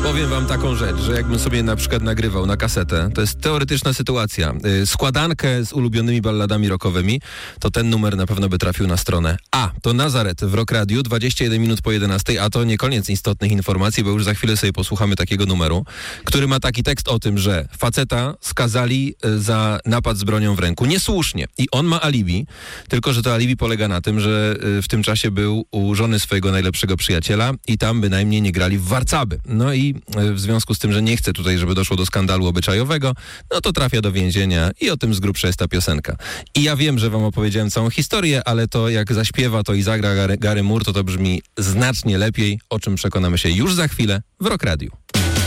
Powiem wam taką rzecz, że jakbym sobie na przykład nagrywał na kasetę, to jest teoretyczna sytuacja, składankę z ulubionymi balladami rockowymi, to ten numer na pewno by trafił na stronę A. To Nazaret w Rock Radiu, 21 minut po 11, a to nie koniec istotnych informacji, bo już za chwilę sobie posłuchamy takiego numeru, który ma taki tekst o tym, że faceta skazali za napad z bronią w ręku. Niesłusznie. I on ma alibi, tylko że to alibi polega na tym, że w tym czasie był u żony swojego najlepszego przyjaciela i tam bynajmniej nie grali w warcaby. No i w związku z tym, że nie chce tutaj, żeby doszło do skandalu obyczajowego, no to trafia do więzienia i o tym z grubsza jest ta piosenka. I ja wiem, że wam opowiedziałem całą historię, ale to jak zaśpiewa to i zagra Gary Moore, to brzmi znacznie lepiej, o czym przekonamy się już za chwilę w Rock Radiu.